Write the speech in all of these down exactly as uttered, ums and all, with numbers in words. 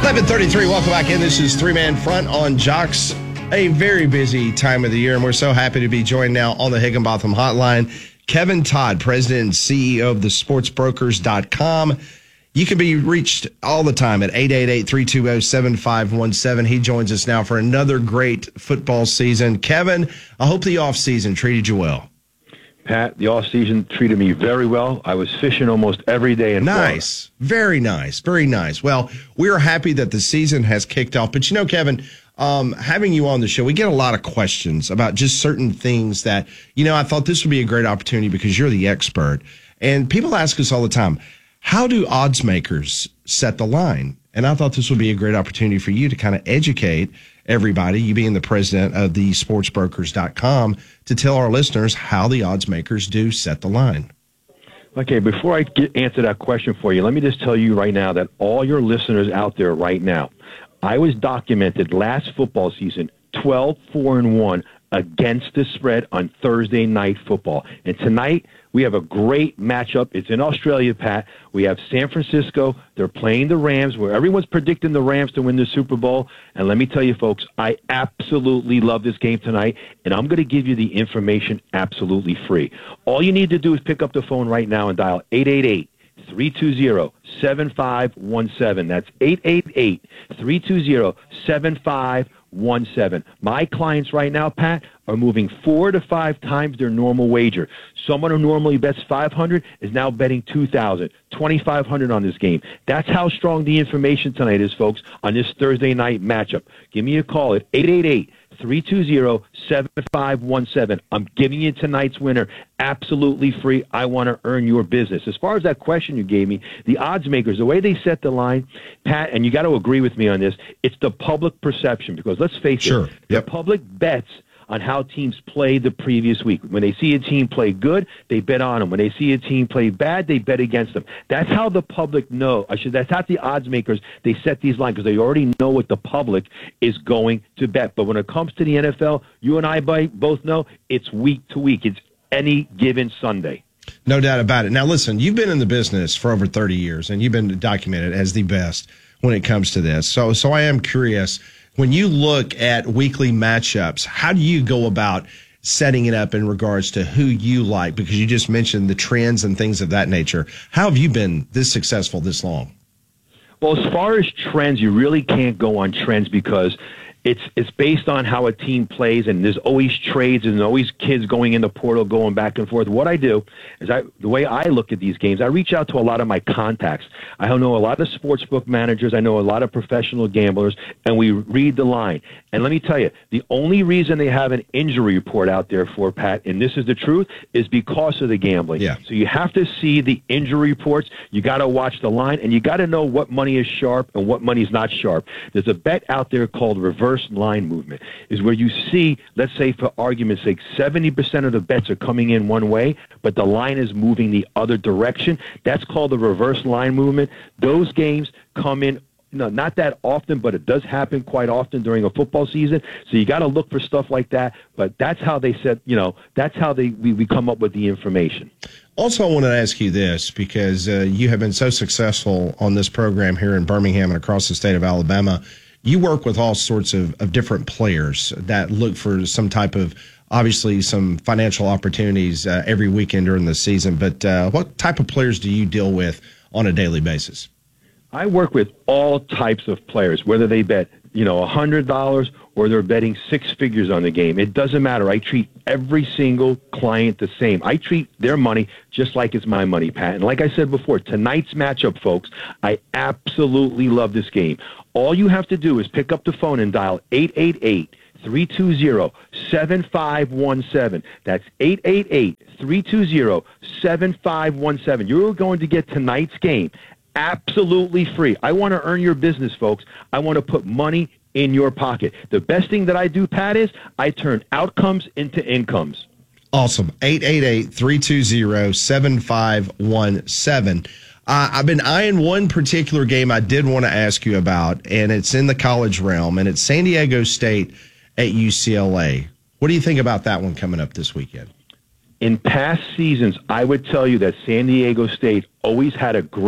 eleven thirty-three, welcome back in. This is Three Man Front on Jocks. A very busy time of the year, and we're so happy to be joined now on the Higginbotham Hotline. Kevin Todd, President and C E O of the sports brokers dot com. You can be reached all the time at eight eight eight, three two zero, seven five one seven. He joins us now for another great football season. Kevin, I hope the offseason treated you well. Pat, the off-season treated me very well. I was fishing almost every day in Nice. Florida. Very nice. Very nice. Well, we are happy that the season has kicked off. But, you know, Kevin, um, having you on the show, we get a lot of questions about just certain things that, you know, I thought this would be a great opportunity because you're the expert. And people ask us all the time, how do odds makers set the line? And I thought this would be a great opportunity for you to kind of educate everybody, you being the president of the sports brokers dot com, to tell our listeners how the odds makers do set the line. Okay, before I get, answer that question for you, let me just tell you right now that all your listeners out there right now, I was documented last football season twelve, four, and one against the spread on Thursday night football. And tonight, we have a great matchup. It's in Australia, Pat. We have San Francisco. They're playing the Rams, where everyone's predicting the Rams to win the Super Bowl. And let me tell you, folks, I absolutely love this game tonight, and I'm going to give you the information absolutely free. All you need to do is pick up the phone right now and dial eight eight eight, three two zero, seven five one seven. That's eight eight eight, three two zero, seven five one seven. My clients right now, Pat, are moving four to five times their normal wager. Someone who normally bets five hundred is now betting two thousand, twenty-five hundred on this game. That's how strong the information tonight is, folks, on this Thursday night matchup. Give me a call at eight eight eight, three two zero, seven five one seven. I'm giving you tonight's winner absolutely free. I want to earn your business. As far as that question you gave me, the odds makers, the way they set the line, Pat, and you got to agree with me on this, it's the public perception, because let's face Sure. it, Yep. the public bets on how teams played the previous week. When they see a team play good, they bet on them. When they see a team play bad, they bet against them. That's how the public know. I should. That's how the odds makers, they set these lines, because they already know what the public is going to bet. But when it comes to the N F L, you and I both know it's week to week. It's any given Sunday. No doubt about it. Now, listen, you've been in the business for over thirty years, and you've been documented as the best when it comes to this. So, so I am curious, when you look at weekly matchups, how do you go about setting it up in regards to who you like? Because you just mentioned the trends and things of that nature. How have you been this successful this long? Well, as far as trends, you really can't go on trends, because it's it's based on how a team plays, and there's always trades and always kids going in the portal, going back and forth. What I do is, I the way I look at these games, I reach out to a lot of my contacts. I know a lot of sportsbook managers. I know a lot of professional gamblers, and we read the line. And let me tell you, the only reason they have an injury report out there for, Pat, and this is the truth, is because of the gambling. Yeah. So you have to see the injury reports. You got to watch the line, and you got to know what money is sharp and what money is not sharp. There's a bet out there called reverse line movement, is where you see, let's say for argument's sake, seventy percent of the bets are coming in one way, but the line is moving the other direction. That's called the reverse line movement. Those games come in, no, not that often, but it does happen quite often during a football season. So you got to look for stuff like that. But that's how they said, you know, that's how they we, we come up with the information. Also, I wanted to ask you this, because uh, you have been so successful on this program here in Birmingham and across the state of Alabama. You work with all sorts of, of different players that look for some type of, obviously, some financial opportunities uh, every weekend during the season. But uh, what type of players do you deal with on a daily basis? I work with all types of players, whether they bet, you know, one hundred dollars or they're betting six figures on the game. It doesn't matter. I treat every single client the same. I treat their money just like it's my money, Pat. And like I said before, tonight's matchup, folks, I absolutely love this game. All you have to do is pick up the phone and dial eight eight eight, three two zero, seven five one seven. That's eight eight eight, three two zero, seven five one seven. You're going to get tonight's game absolutely free. I want to earn your business, folks. I want to put money in your pocket. The best thing that I do, Pat, is I turn outcomes into incomes. Awesome. eight eight eight, three two zero, seven five one seven. Uh, I've been eyeing one particular game I did want to ask you about, and it's in the college realm, and it's San Diego State at U C L A. What do you think about that one coming up this weekend? In past seasons, I would tell you that San Diego State always had a great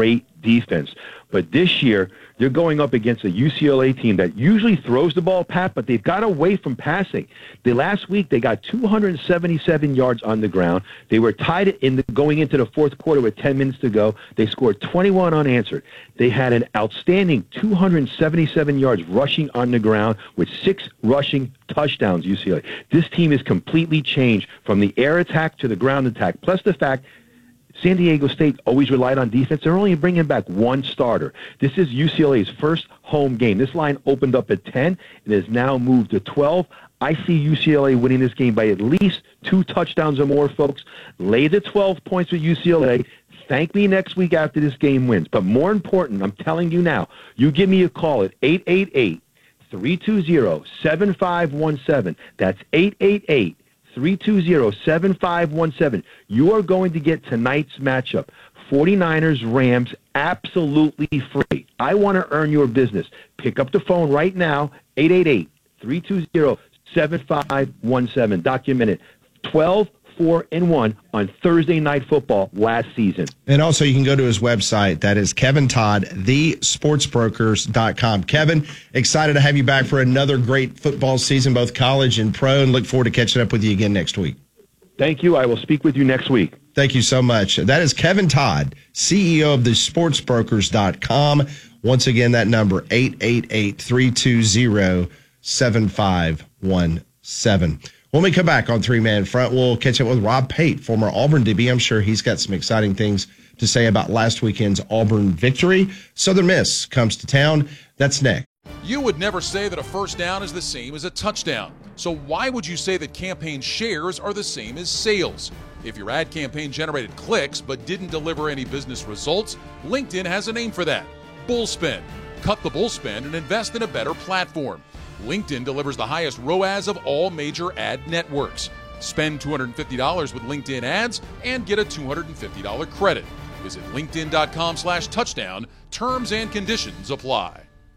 defense. But this year, they're going up against a U C L A team that usually throws the ball, Pat, but they've got away from passing. The last week, they got two hundred seventy-seven yards on the ground. They were tied in the, going into the fourth quarter with ten minutes to go. They scored twenty-one unanswered. They had an outstanding two hundred seventy-seven yards rushing on the ground with six rushing touchdowns, U C L A. This team is completely changed from the air attack to the ground attack, plus the fact San Diego State always relied on defense. They're only bringing back one starter. This is U C L A's first home game. This line opened up at ten and has now moved to twelve. I see U C L A winning this game by at least two touchdowns or more, folks. Lay the twelve points with U C L A. Thank me next week after this game wins. But more important, I'm telling you now, you give me a call at eight eight eight, three two zero, seven five one seven. That's eight eight eight, three two zero, seven five one seven. You are going to get tonight's matchup. forty-niners, Rams, absolutely free. I want to earn your business. Pick up the phone right now, eight eight eight, three two zero, seven five one seven. Document it. twelve, four, and one on Thursday Night Football last season. And also you can go to his website. That is Kevin Todd, the sports brokers dot com. Kevin, excited to have you back for another great football season, both college and pro, and look forward to catching up with you again next week. Thank you. I will speak with you next week. Thank you so much. That is Kevin Todd, C E O of the sports brokers dot com. Once again, that number, eight eight eight, three two zero, seven five one seven. When we come back on Three Man Front, we'll catch up with Rob Pate, former Auburn D B. I'm sure he's got some exciting things to say about last weekend's Auburn victory. Southern Miss comes to town. That's next. You would never say that a first down is the same as a touchdown. So why would you say that campaign shares are the same as sales? If your ad campaign generated clicks but didn't deliver any business results, LinkedIn has a name for that. Bullspend. Cut the bullspend and invest in a better platform. LinkedIn delivers the highest R O A S of all major ad networks. Spend two hundred fifty dollars with LinkedIn ads and get a two hundred fifty dollars credit. Visit linkedin.com slash touchdown. Terms and conditions apply.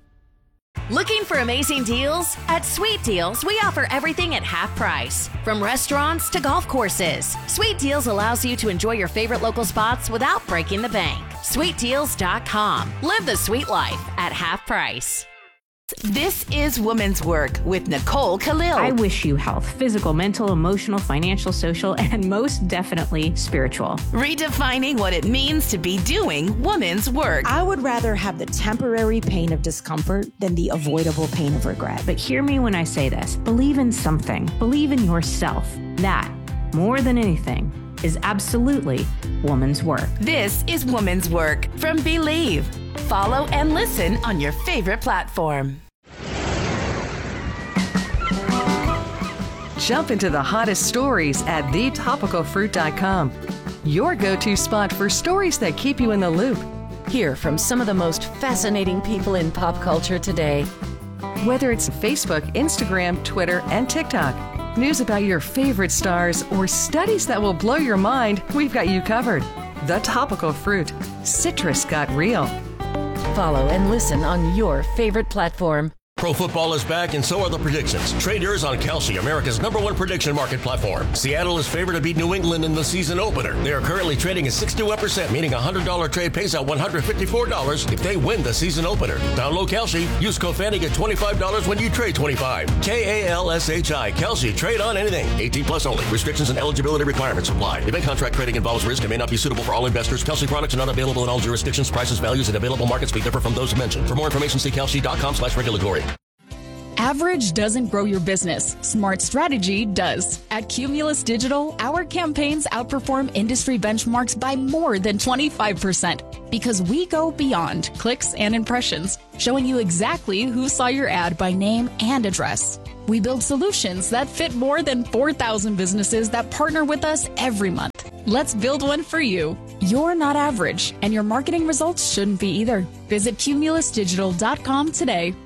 Looking for amazing deals? At Sweet Deals, we offer everything at half price. From restaurants to golf courses, Sweet Deals allows you to enjoy your favorite local spots without breaking the bank. sweet deals dot com. Live the sweet life at half price. This is Women's Work with Nicole Khalil. I wish you health, physical, mental, emotional, financial, social, and most definitely spiritual. Redefining what it means to be doing women's work. I would rather have the temporary pain of discomfort than the avoidable pain of regret. But hear me when I say this. Believe in something. Believe in yourself. That, more than anything, is absolutely woman's work. This is Woman's Work from Believe. Follow and listen on your favorite platform. Jump into the hottest stories at the topical fruit dot com. Your go-to spot for stories that keep you in the loop. Hear from some of the most fascinating people in pop culture today. Whether it's Facebook, Instagram, Twitter, and TikTok, news about your favorite stars, or studies that will blow your mind, we've got you covered. The Topical Fruit. Citrus got real. Follow and listen on your favorite platform. Pro football is back, and so are the predictions. Trade yours on Kalshi, America's number one prediction market platform. Seattle is favored to beat New England in the season opener. They are currently trading at sixty-one percent, meaning a one hundred dollars trade pays out one hundred fifty-four dollars if they win the season opener. Download Kalshi. Use code Fanny, get twenty-five dollars when you trade twenty-five. K A L S H I. Kalshi. Trade on anything. eighteen plus only. Restrictions and eligibility requirements apply. Event contract trading involves risk and may not be suitable for all investors. Kalshi products are not available in all jurisdictions. Prices, values, and available markets may differ from those mentioned. For more information, see Kalshi.com slash regulatory. Average doesn't grow your business. Smart strategy does. At Cumulus Digital, our campaigns outperform industry benchmarks by more than twenty-five percent because we go beyond clicks and impressions, showing you exactly who saw your ad by name and address. We build solutions that fit more than four thousand businesses that partner with us every month. Let's build one for you. You're not average, and your marketing results shouldn't be either. Visit cumulus digital dot com today.